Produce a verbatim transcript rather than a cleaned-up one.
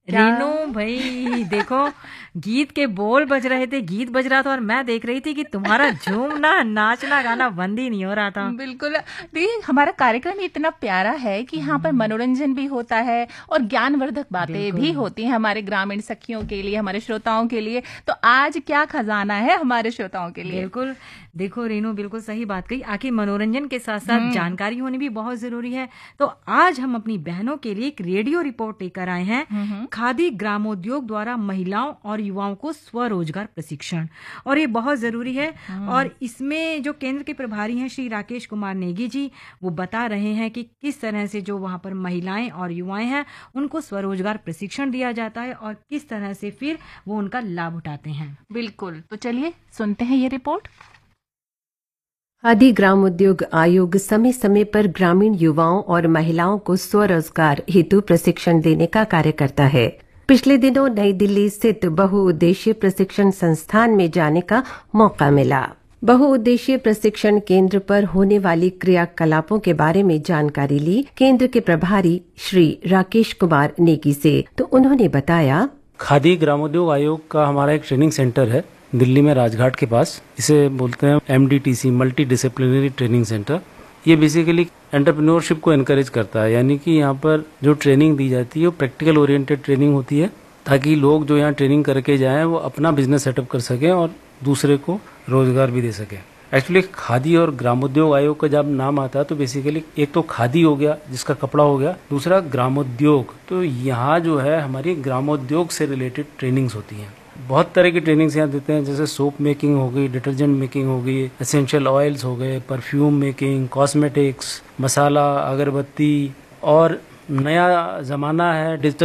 रीनू भाई देखो, गीत के बोल बज रहे थे, गीत बज रहा था और मैं देख रही थी कि तुम्हारा झूमना नाचना गाना बंद ही नहीं हो रहा था। बिल्कुल। देखिए हमारा कार्यक्रम इतना प्यारा है कि यहाँ पर मनोरंजन भी होता है और ज्ञानवर्धक बातें भी होती हैं हमारे ग्रामीण सखियों के लिए, हमारे श्रोताओं के लिए। तो आज क्या खजाना है हमारे श्रोताओं के लिए। बिल्कुल, देखो रेनू बिल्कुल सही बात कही। आखिर मनोरंजन के साथ साथ जानकारी होनी भी बहुत जरूरी है। तो आज हम अपनी बहनों के लिए एक रेडियो रिपोर्ट लेकर आए हैं, खादी ग्रामोद्योग द्वारा महिलाओं और युवाओं को स्वरोजगार प्रशिक्षण, और ये बहुत जरूरी है। और इसमें जो केंद्र के प्रभारी हैं श्री राकेश कुमार नेगी जी, वो बता रहे हैं कि किस तरह से जो वहां पर महिलाएं और युवाएं हैं उनको स्वरोजगार प्रशिक्षण दिया जाता है और किस तरह से फिर वो उनका लाभ उठाते हैं। बिल्कुल, तो चलिए सुनते हैं ये रिपोर्ट। खादी ग्रामोद्योग आयोग समय समय पर ग्रामीण युवाओं और महिलाओं को स्वरोजगार हेतु प्रशिक्षण देने का कार्य करता है। पिछले दिनों नई दिल्ली स्थित बहुउद्देशीय प्रशिक्षण संस्थान में जाने का मौका मिला। बहुउद्देशीय प्रशिक्षण केंद्र पर होने वाली क्रियाकलापों के बारे में जानकारी ली केंद्र के प्रभारी श्री राकेश कुमार नेगी से। तो उन्होंने बताया, खादी ग्रामोद्योग आयोग का हमारा एक ट्रेनिंग सेंटर है दिल्ली में राजघाट के पास। इसे बोलते हैं M D T C, multi disciplinary training centre. ये बेसिकली एंटरप्रेन्योरशिप को एनकरेज करता है, यानी कि यहाँ पर जो ट्रेनिंग दी जाती है वो प्रैक्टिकल ओरिएंटेड ट्रेनिंग होती है, ताकि लोग जो यहाँ ट्रेनिंग करके जाएं वो अपना बिजनेस सेटअप कर सकें और दूसरे को रोजगार भी दे सकें। एक्चुअली खादी और ग्रामोद्योग आयोग का जब नाम आता है तो बेसिकली एक तो खादी हो गया जिसका कपड़ा हो गया, दूसरा ग्रामोद्योग। तो यहाँ जो है हमारी ग्रामोद्योग से रिलेटेड ट्रेनिंग्स होती हैं। बहुत तरह की ट्रेनिंग्स यहाँ देते हैं, जैसे सोप मेकिंग हो गई, डिटर्जेंट मेकिंग हो गई, एसेंशियल ऑयल्स हो गए, परफ्यूम मेकिंग, कॉस्मेटिक्स, मसाला, अगरबत्ती। और नया जमाना है डिजिटल